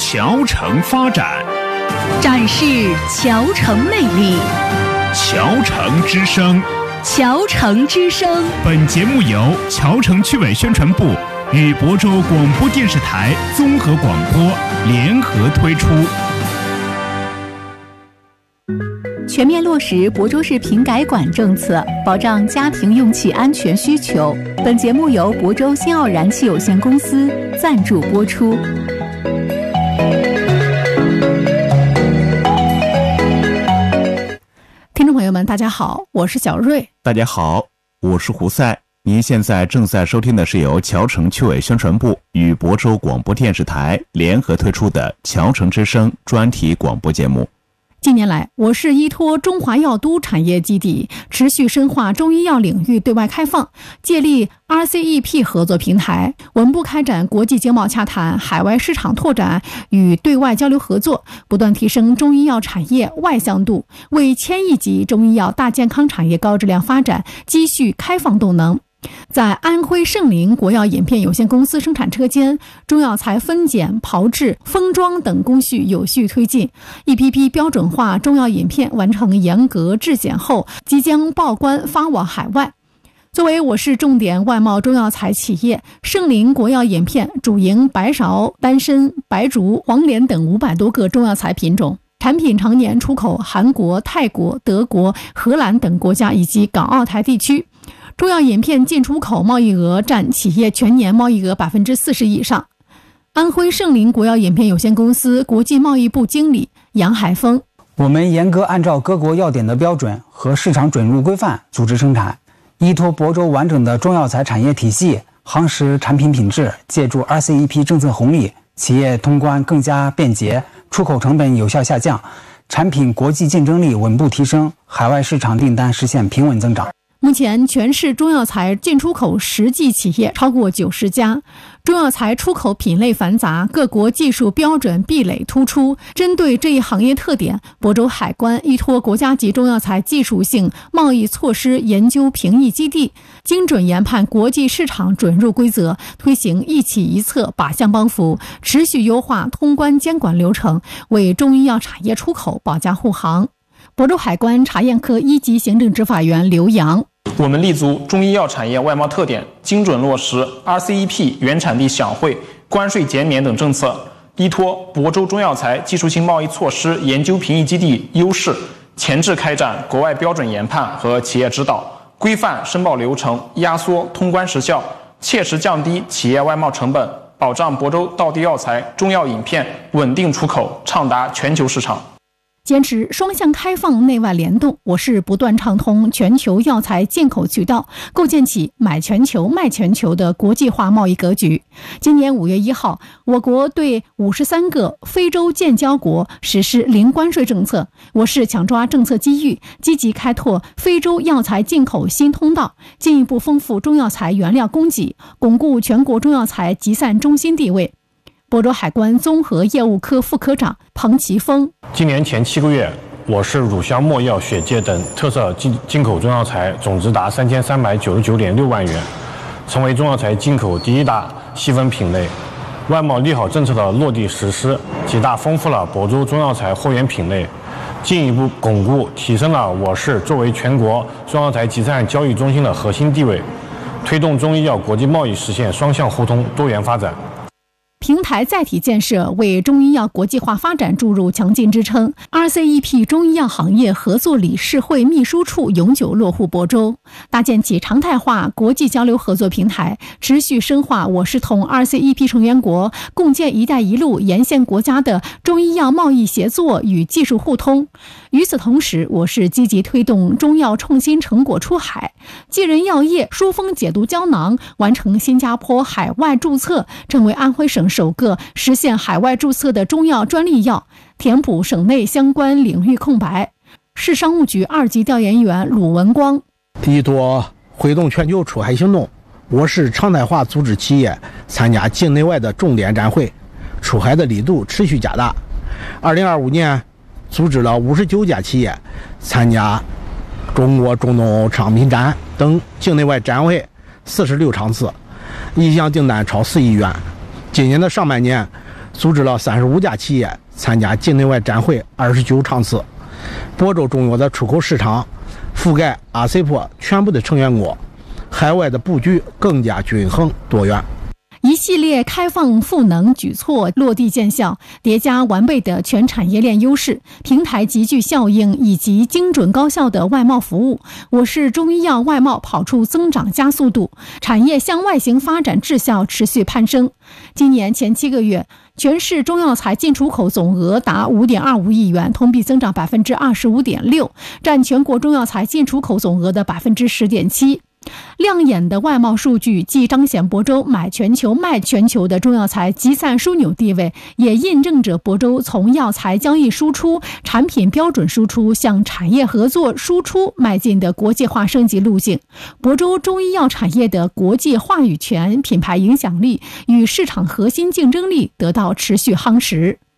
侨城发展， 展示侨城魅力。 侨城之声， 侨城之声。 本节目由侨城区委宣传部与亳州广播电视台综合广播联合推出。 全面落实亳州市品改管政策，保障家庭用气安全需求。本节目由亳州新奥燃气有限公司赞助播出。听众朋友们，大家好，我是小瑞。 大家好，我是胡赛。您现在正在收听的是由侨城区委宣传部与亳州广播电视台联合推出的侨城之声专题广播节目。 近年来，我市依托中华药都产业基地，持续深化中医药领域对外开放，借力 RCEP 合作平台，稳步开展国际经贸洽谈、海外市场拓展与对外交流合作，不断提升中医药产业外向度，为千亿级中医药大健康产业高质量发展积蓄开放动能。在安徽盛林国药饮片有限公司生产车间，中药材分拣、炮制、封装等工序有序推进，一批批标准化中药饮片完成严格质检后，即将报关发往海外。作为我市重点外贸中药材企业，盛林国药饮片主营白芍、丹参、白术、黄连等500多个中药材品种，产品常年出口韩国、泰国、德国、荷兰等国家以及港澳台地区。中药饮片进出口贸易额占企业全年贸易额40%以上。安徽盛林国药饮片有限公司国际贸易部经理杨海峰： 我们严格按照各国药典的标准和市场准入规范组织生产，依托亳州完整的中药材产业体系，夯实产品品质，借助 RCEP 政策红利，企业通关更加便捷，出口成本有效下降，产品国际竞争力稳步提升，海外市场订单实现平稳增长。 目前全市中药材进出口实际企业超过90家，中药材出口品类繁杂，各国技术标准壁垒突出。针对这一行业特点，亳州海关依托国家级中药材技术性贸易措施研究评议基地，精准研判国际市场准入规则，推行一企一策靶向帮扶，持续优化通关监管流程，为中医药产业出口保驾护航。亳州海关查验科1级行政执法员刘洋： 我们立足中医药产业外贸特点，精准落实 RCEP 原产地享惠、关税减免等政策，依托亳州中药材技术性贸易措施研究评议基地优势，前置开展国外标准研判和企业指导，规范申报流程，压缩通关时效，切实降低企业外贸成本，保障亳州道地药材、中药饮片稳定出口，畅达全球市场。 坚持双向开放、内外联动，我市不断畅通全球药材进口渠道，构建起买全球、卖全球的国际化贸易格局。今年5月1号，我国对53个非洲建交国实施零关税政策，我市抢抓政策机遇，积极开拓非洲药材进口新通道，进一步丰富中药材原料供给，巩固全国中药材集散中心地位。亳州海关综合业务科副科长彭奇峰： 今年前7个月，我市乳香、没药、血芥等特色进口中药材总值达3399.6万元，成为中药材进口第1大细分品类。外贸利好政策的落地实施，极大丰富了亳州中药材货源品类，进一步巩固提升了我市作为全国中药材集散交易中心的核心地位，推动中医药国际贸易实现双向互通、多元发展。 平台载体建设为中医药国际化发展注入强劲支撑。RCEP 中医药行业合作理事会秘书处永久落户亳州，搭建起常态化国际交流合作平台，持续深化我市同 RCEP 成员国共建“一带一路”沿线国家的中医药贸易协作与技术互通。与此同时，我市积极推动中药创新成果出海，继任药业疏风解毒胶囊完成新加坡海外注册，成为安徽省首个实现海外注册的中药专利药，填补省内相关领域空白。市商务局2级调研员鲁文光： 依托挥动全球出海行动，我市常态化组织企业参加境内外的重点展会，出海的力度持续加大。2025年组织了59家企业参加中国中东商品展等境内外展会46场次，意向订单超4亿元。今年的上半年组织了35家企业参加境内外展会29场次。亳州中药的出口市场覆盖RCEP全部的成员国，海外的布局更加均衡多元。 一系列开放赋能举措落地见效，叠加完备的全产业链优势、平台集聚效应以及精准高效的外贸服务，我市中医药外贸跑出增长加速度，产业向外型发展质效持续攀升。今年前7个月，全市中药材进出口总额达5.25亿元，同比增长25.6%，占全国中药材进出口总额的10.7%。亮眼的外贸数据既彰显亳州买全球卖全球的中药材集散枢纽地位，也印证着亳州从药材交易输出、产品标准输出向产业合作输出迈进的国际化升级路径。亳州中医药产业的国际话语权、品牌影响力与市场核心竞争力得到持续夯实。